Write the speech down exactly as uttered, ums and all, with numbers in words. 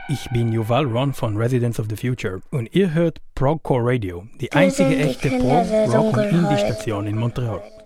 Ich bin Yuval Ron von Residents of the Future und ihr hört Progcore Radio, die Wir einzige sind die echte Kinder der Prog-Rock- und Dunkelheit. Indie-Station in Montreal.